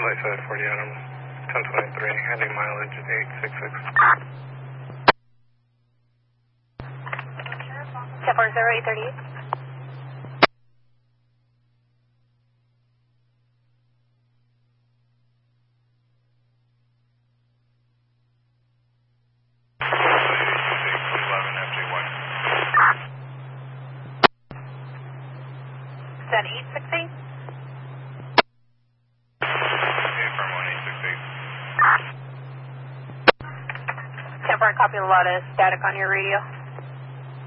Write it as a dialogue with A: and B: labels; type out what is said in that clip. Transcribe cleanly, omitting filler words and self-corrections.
A: 2740 Adam, 1023, heading mileage 866.
B: 1040, 838. Is that 868?
A: Affirm 1868.
B: 10-4, copy a lot of static on your radio.